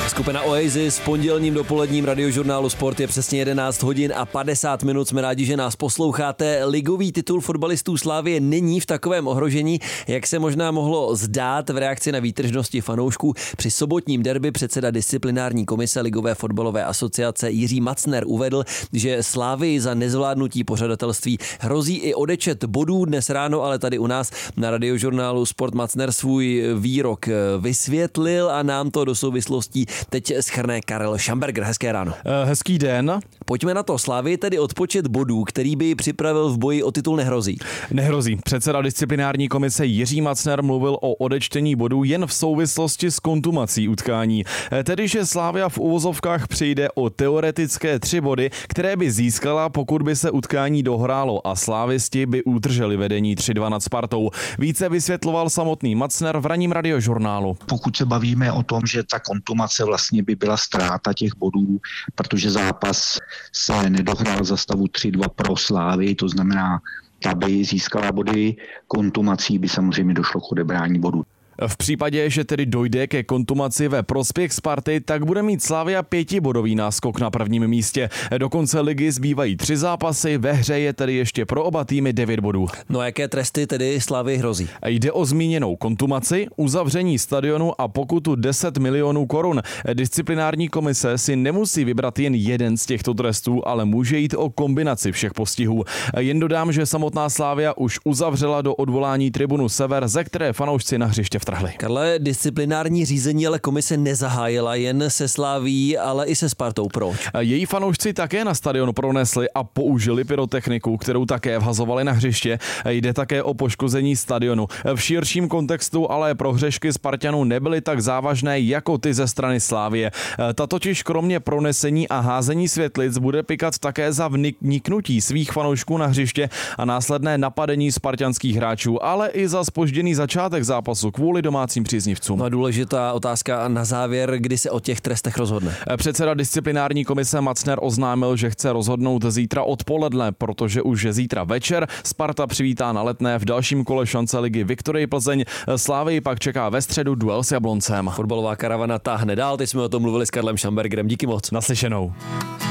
Skupina Oasis s pondělním dopoledním radiožurnálu Sport je přesně 11 hodin a 50 minut. Jsme rádi, že nás posloucháte. Ligový titul fotbalistů Slavie není v takovém ohrožení, jak se možná mohlo zdát v reakci na výtržnosti fanoušků. Při sobotním derby předseda disciplinární komise Ligové fotbalové asociace Jiří Macner uvedl, že Slavii za nezvládnutí pořadatelství hrozí i odečet bodů. Dnes ráno ale tady u nás na radiožurnálu Sport Macner svůj výrok vysvětlil a nám to do souvislostí teď shrne Karel Šamberger. Hezké ráno. Hezký den. Pojďme na to. Slavii tedy odpočet bodů, který by připravil v boji o titul, nehrozí. Nehrozí. Předseda disciplinární komise Jiří Macner mluvil o odečtení bodů jen v souvislosti s kontumací utkání. Tedy, že Slavia v uvozovkách přijde o teoretické 3 body, které by získala, pokud by se utkání dohrálo a slávisti by udrželi vedení 3-2 nad Spartou. Více vysvětloval samotný Macner v ranním radiožurnálu. Pokud se bavíme o tom, že ta kontumace vlastně by byla ztráta těch bodů, protože zápas se nedohrál za stavu 3-2 pro Slavii, to znamená, ta by získala body, kontumací by samozřejmě došlo k odebrání bodů. V případě, že tedy dojde ke kontumaci ve prospěch Sparty, tak bude mít Slavia 5bodový náskok na prvním místě. Do konce ligy zbývají 3 zápasy, ve hře je tedy ještě pro oba týmy 9 bodů. No a jaké tresty tedy Slavii hrozí? Jde o zmíněnou kontumaci, uzavření stadionu a pokutu 10 milionů korun. Disciplinární komise si nemusí vybrat jen jeden z těchto trestů, ale může jít o kombinaci všech postihů. Jen dodám, že samotná Slavia už uzavřela do odvolání tribunu Sever, ze které fanoušci na hřiště vtrhli. Karle, disciplinární řízení ale komise nezahájila jen se Slavií, ale i se Spartou. Proč? Její fanoušci také na stadion pronesli a použili pyrotechniku, kterou také vhazovali na hřiště. Jde také o poškození stadionu. V širším kontextu ale prohřešky Spartanů nebyly tak závažné jako ty ze strany Slavie. Ta totiž kromě pronesení a házení světlic bude pikat také za vniknutí svých fanoušků na hřiště a následné napadení spartanských hráčů, ale i za zpožděný začátek zápasu kvůli domácím příznivcům. No a důležitá otázka na závěr, kdy se o těch trestech rozhodne. Předseda disciplinární komise Macner oznámil, že chce rozhodnout zítra odpoledne, protože už zítra večer Sparta přivítá na Letné v dalším kole šance ligy Viktorii Plzeň. Slavii pak čeká ve středu duel s Jabloncem. Fotbalová karavana táhne dál, teď jsme o tom mluvili s Karlem Šambergerem. Díky moc. Naslyšenou.